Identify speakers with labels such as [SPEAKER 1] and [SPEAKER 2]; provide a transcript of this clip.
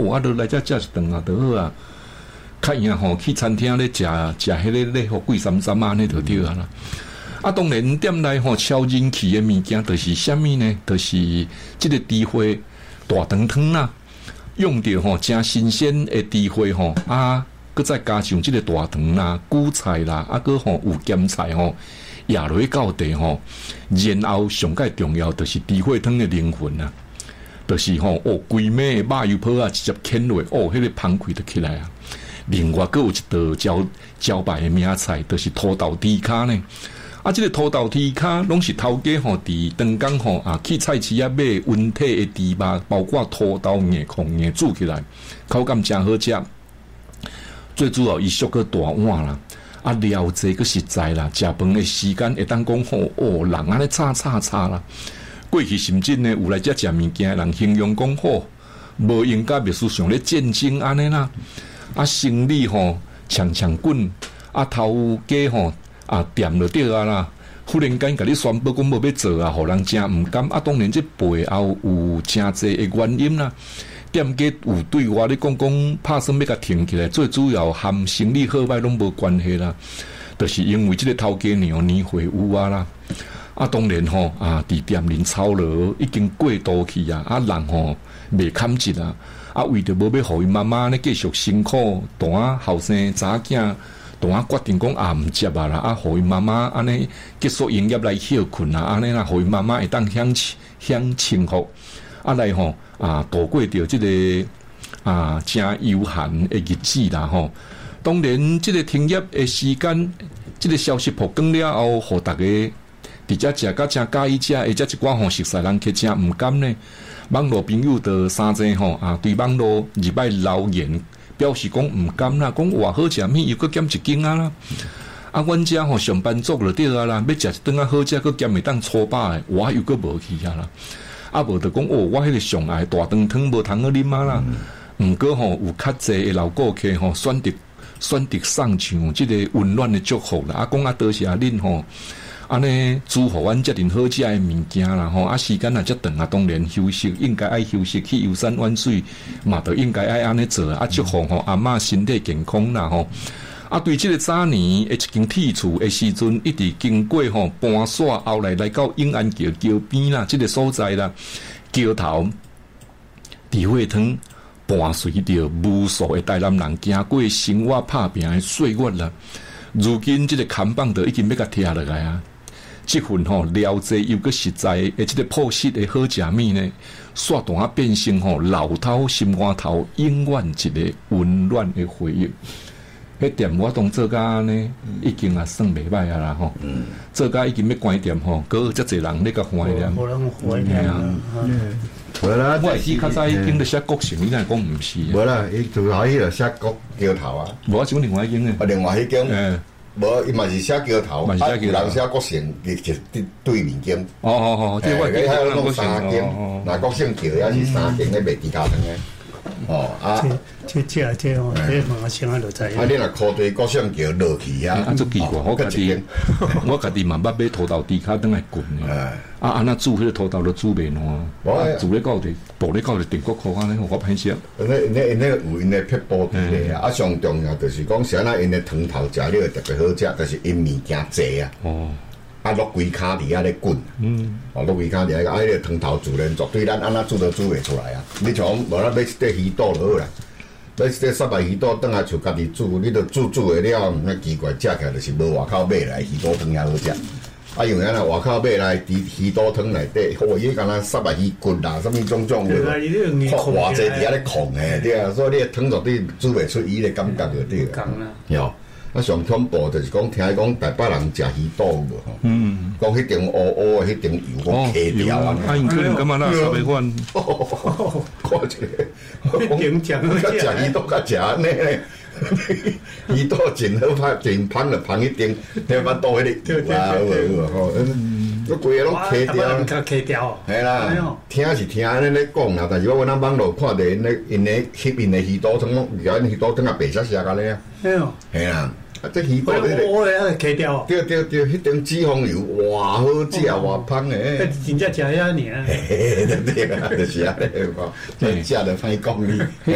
[SPEAKER 1] 啊，落来才食一顿啊，就好啊。较赢吼，去餐厅咧食迄个咧，好贵三三啊，安尼就对啊啦。啊，当然店内吼超人气的物件，就是啥物呢？就是即个猪花大肠汤啦，用着吼真新鲜的猪花吼啊，佮再加上即个大肠啦、韭菜啦，啊，佮吼有咸菜吼，压落去到地吼，然后上介重要就是猪花汤的灵魂啊，就是吼规尾的肉油泡啊，直接牵落迄个芳气就起来啊。另外，佮有一道招牌的名菜，就是土豆猪脚呢。啊，这个土豆猪脚拢是头家吼，伫长江吼啊，去菜市啊买温体的猪肉，包括土豆硬控硬煮起来，口感真好食。最主要伊俗个大碗啦，啊料济个实在啦，食饭的时间会当讲吼人安尼炒啦。过去甚至呢，有来遮食物件，人形容讲好，无应该秘书上咧战争安尼啦。啊，生理吼强滚，啊头家吼啊掂就对啊啦。忽然间甲你宣布讲无要做啊，互人真毋甘。啊，当然这背后有真侪的原因啦。店家有对我咧讲拍算要甲停起来，最主要含生理好歹拢无关系啦，就是因为这个头家年岁有啊啦。啊，当然吼啊，伫店里操劳已经过度去啊，啊人吼袂堪值啊。啊，为着无要互伊妈妈咧继续辛苦，大啊后生查囝，大啊决定讲毋接啊啦，啊互伊妈妈安尼结束营业来休困啊，安尼啦，互伊妈妈会当享清福，啊来吼啊度过着即个真悠闲的日子啦吼。当然，即个停业的时间，即个消息曝光了后，互大家伫遮食甲真介意食，或者一寡吼熟悉人去真毋甘呢。网络朋友的三者吼对网络入摆留言表示讲毋甘啦，讲偌好食物又搁减一斤啊啦。啊，阮遮吼上班族就对啊啦，要食一顿好食，搁减会当粗饱的，我又搁无去啊啦。啊，无就讲我迄个上爱大肠汤无通去啉啊啦。毋过吼有较济的老顾客吼选择送上即个温暖的祝福啦。啊，讲多谢恁吼。安尼煮互阮遮尔好食的物件啦吼，啊时间也遮长啊，当然休息应该爱休息，去游山玩水嘛，都应该爱安尼做啊。祝福吼阿嬷身体健康啦吼。啊，对即个早年的一间铁厝的时阵，一直经过吼搬线，后来到永安桥桥边啦，即个所在啦，桥头猪血汤伴随着无数的台南人经过生活打拼的岁月啦。如今即个看板都已经要甲拆落来啊！即份吼了济又个实在的即个朴实的好食物呢，煞断啊变成吼老头心肝头永远一个温暖的回忆。迄店我当做甲呢，已经啊算袂歹啊啦吼。做甲已经要关店吼，搁遮侪人咧甲怀念。
[SPEAKER 2] 无人怀念啊！
[SPEAKER 3] 无啦，
[SPEAKER 1] 我是较早已经咧写国姓，你哪讲毋是？
[SPEAKER 3] 无啦，伊最后迄个写国桥头啊。
[SPEAKER 1] 无我想另外一间诶。
[SPEAKER 3] 另外迄间。无，伊嘛是写桥头，啊，有人写国姓，就对面间。
[SPEAKER 1] 哦，即我
[SPEAKER 3] 记得弄三间，那国姓桥也是三间咧卖猪脚汤诶。哦啊，
[SPEAKER 2] 这哦，这马上啊就知。
[SPEAKER 3] 啊，你若靠对国姓桥落去啊，
[SPEAKER 1] 足奇怪，我家己嘛捌买土豆猪脚汤来滚诶。啊，安那煮迄个土豆都煮袂烂，煮咧到地，爆咧到地电锅烤安尼，我歹食。
[SPEAKER 3] 因有因的撇步伫咧啊，上重要就是讲啥那因的汤头食了特别好食，就是因物件济啊。哦。啊，落规卡伫遐咧滚。落规卡伫遐，迄个汤头自然绝对咱安那煮都煮袂出来啊。你像无咱买一块鱼肚就好啦，买一块沙白鱼肚，倒来厝家己煮，你都煮的了，那奇怪，食起来就是无外口买来鱼肚汤遐好食。啊，因为咱外口买来鱼肚汤内底，伊敢若沙白鱼骨啦，什物种的，偌济伫遐咧控诶，对啊，所以你汤绝对煮袂出伊个感觉就对啦。哟，啊上恐怖就是讲，听讲台北人食鱼肚无吼，讲迄种乌乌诶，迄种油讲起掉啊，
[SPEAKER 1] 啊，因可能感觉那烧白饭，
[SPEAKER 3] 看一个，
[SPEAKER 2] 顶讲
[SPEAKER 3] 甲食鱼肚甲食安尼咧。鱼肚真好拍，真香就香一丁，听把刀迄个油啊，好，都规个拢
[SPEAKER 2] 切掉，
[SPEAKER 3] 系啦，听是听安尼咧讲啦，但是我咱网络看着因咧翕因的鱼肚汤，有因鱼肚汤也白色色安尼啊，系啦，啊这鱼肚
[SPEAKER 2] 我咧切掉，
[SPEAKER 3] 对，迄种脂肪油，哇好食，哇香诶，
[SPEAKER 2] 真正食遐尔，
[SPEAKER 3] 对啦，就是安尼个，真食着歹讲你。